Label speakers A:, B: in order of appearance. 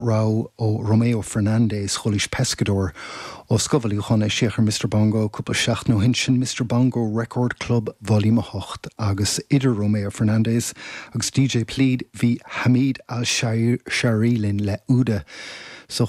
A: rá ó Romeo Fernandez cholis pescador ó scovalí chun é séchar Mr. Bongo cúpla seach nó hin sin Mr. Bongo Record Club Volume 8 agus idir Romeo Fernandez agus DJ Plead hí Hamid Al-Sharilin le úda